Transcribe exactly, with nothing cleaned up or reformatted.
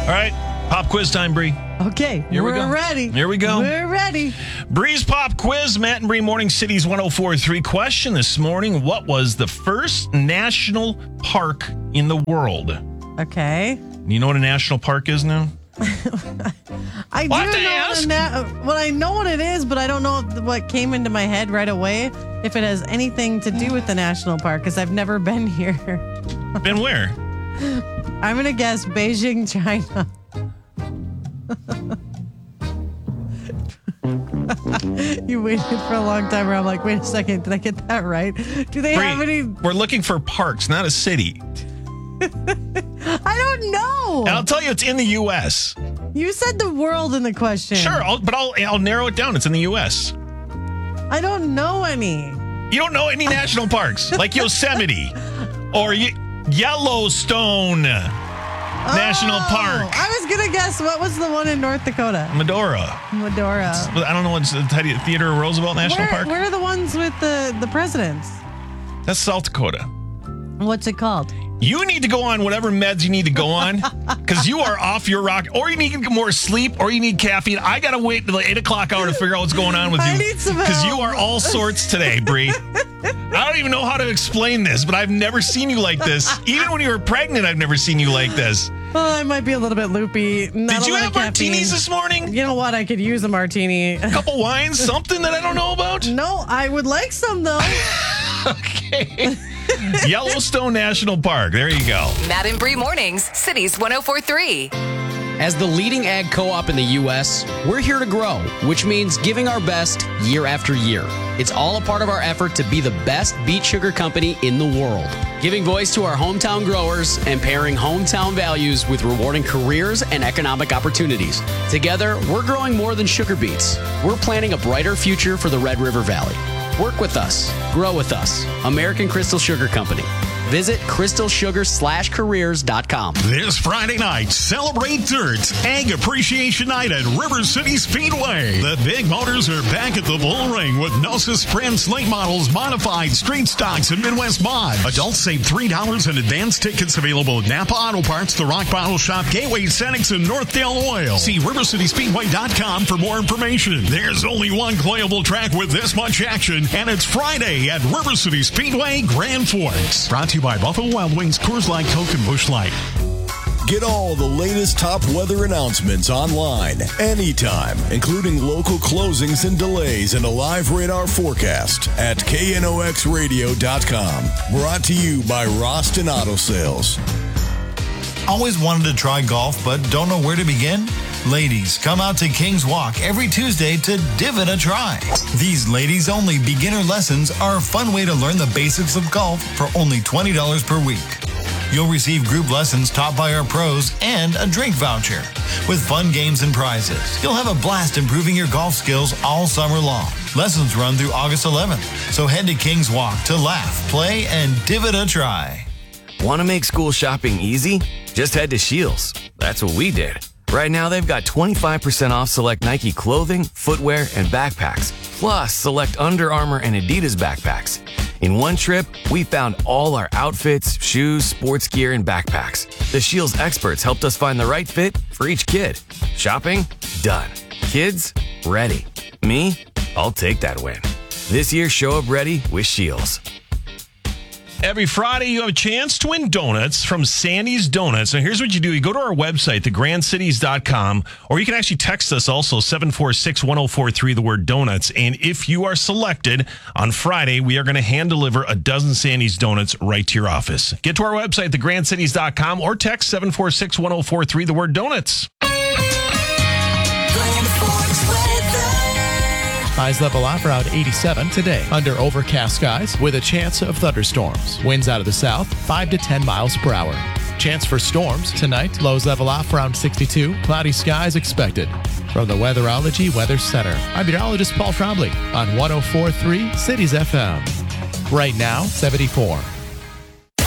right, pop quiz time, Bree. Okay, Here we we're go. ready. Here we go. We're ready. Bree's Pop Quiz, Matt and Bree Morning City's one oh four point three question this morning. What was the first national park in the world? Okay. You know what a national park is now? I What do the know ask? what a na- well, I know what it is, but I don't know what came into my head right away. If it has anything to do with the national park, because I've never been here. Been where? I'm gonna guess Beijing, China. You waited for a long time where I'm like, wait a second, did I get that right? Do they Bree, have any? we're looking for parks, not a city. I don't know. And I'll tell you, it's in the U S. You said the world in the question. Sure, I'll, but I'll, I'll narrow it down. It's in the U S. I don't know any. You don't know any national parks, like Yosemite or Ye- Yellowstone National Oh, Park. I was gonna guess what was the one in North Dakota? Medora. Medora. I don't know what's the Theodore Roosevelt National Where, Park. where are the ones with the, the presidents? That's South Dakota. What's it called? You need to go on whatever meds you need to go on because you are off your rock, or you need more sleep, or you need caffeine. I got to wait till the eight o'clock hour to figure out what's going on with I you need some because you help. are all sorts today, Bree. I don't even know how to explain this, but I've never seen you like this. Even when you were pregnant, I've never seen you like this. Well, I might be a little bit loopy. Not Did a you lot have of caffeine. martinis this morning? You know what? I could use a martini. A couple wines? Something that I don't know about? No, I would like some though. Okay. Yellowstone National Park. There you go. Matt and Bree Mornings, Cities one oh four point three. As the leading ag co-op in the U S, we're here to grow, which means giving our best year after year. It's all a part of our effort to be the best beet sugar company in the world, giving voice to our hometown growers and pairing hometown values with rewarding careers and economic opportunities. Together, we're growing more than sugar beets. We're planning a brighter future for the Red River Valley. Work with us. Grow with us. American Crystal Sugar Company. Visit crystal sugar slash careers dot com. This Friday night, celebrate Dirt's Ag Appreciation Night at River City Speedway. The big motors are back at the Bull Ring with Nosa Sprint late models, modified, street stocks, and Midwest mods. Adults save three dollars in advance tickets available at Napa Auto Parts, The Rock Bottle Shop, Gateway Cenex, and Northdale Oil. See river city speedway dot com for more information. There's only one playable track with this much action, and it's Friday at River City Speedway, Grand Forks. Brought to you by Buffalo Wild Wings, Coors Light, Coke, and Busch Light. Get all the latest top weather announcements online, anytime, including local closings and delays and a live radar forecast at K N O X radio dot com. Brought to you by Roston Auto Sales. Always wanted to try golf, but don't know where to begin? Ladies, come out to King's Walk every Tuesday to give it a try. These ladies-only beginner lessons are a fun way to learn the basics of golf for only twenty dollars per week. You'll receive group lessons taught by our pros and a drink voucher. With fun games and prizes, you'll have a blast improving your golf skills all summer long. Lessons run through August eleventh, so head to King's Walk to laugh, play, and give it a try. Want to make school shopping easy? Just head to Scheels. That's what we did. Right now, they've got twenty-five percent off select Nike clothing, footwear, and backpacks, plus select Under Armour and Adidas backpacks. In one trip, we found all our outfits, shoes, sports gear, and backpacks. The Scheels experts helped us find the right fit for each kid. Shopping? Done. Kids? Ready. Me? I'll take that win. This year, show up ready with Scheels. Every Friday, you have a chance to win donuts from Sandy's Donuts. Now, here's what you do. You go to our website, the grand cities dot com, or you can actually text us also, seven four six, one oh four three, the word donuts. And if you are selected on Friday, we are going to hand deliver a dozen Sandy's Donuts right to your office. Get to our website, the grand cities dot com, or text seven four six, one oh four three, the word donuts. Highs level off around eighty-seven today. Under overcast skies with a chance of thunderstorms. Winds out of the south, five to ten miles per hour. Chance for storms tonight. Lows level off around sixty-two. Cloudy skies expected. From the Weatherology Weather Center, I'm meteorologist Paul Trombley on one oh four point three Cities F M. Right now, seventy-four.